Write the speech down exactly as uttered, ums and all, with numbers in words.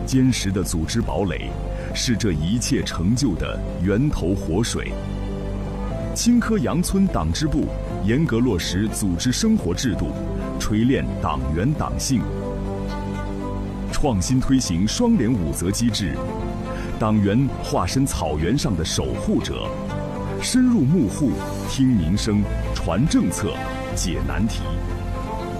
坚实的组织堡垒，是这一切成就的源头活水。青稞杨村党支部严格落实组织生活制度，锤炼党员党性，创新推行双联五责机制，党员化身草原上的守护者，深入幕户，听民生，传政策，解难题。